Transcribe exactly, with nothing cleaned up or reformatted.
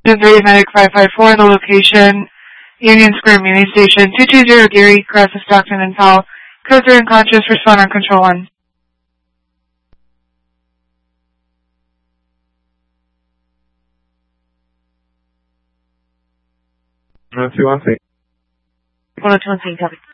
three Medic five five four, the location, Union Square Muni Station, two two zero Geary, Crosses, Stockton, and Powell. Code three unconscious, respond on control one. one oh two one scene. one oh two one scene, copy.